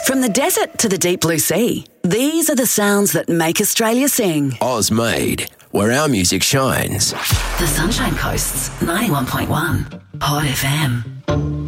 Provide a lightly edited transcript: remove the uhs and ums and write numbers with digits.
From the desert to the deep blue sea, these are the sounds that make Australia sing. Oz made, where our music shines. The Sunshine Coast's 91.1 Hot FM.